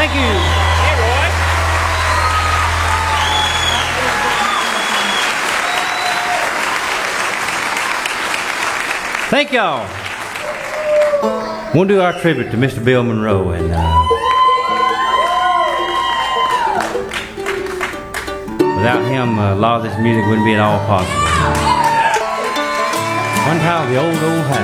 Thank you. Hey, Roy. Thank y'all. We'll do our tribute to Mr. Bill Monroe, and without him, a lot of this music wouldn't be at all possible. One time, the old house.